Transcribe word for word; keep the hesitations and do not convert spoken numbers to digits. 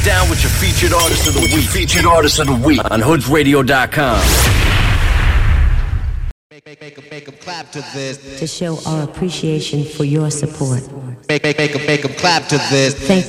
down with your featured artist of the week. Featured artist of the week on hoods radio dot com. Make, make, make, 'em, make 'em clap to this. To show our appreciation for your support. Make, make, make 'em, make 'em clap to this. Thank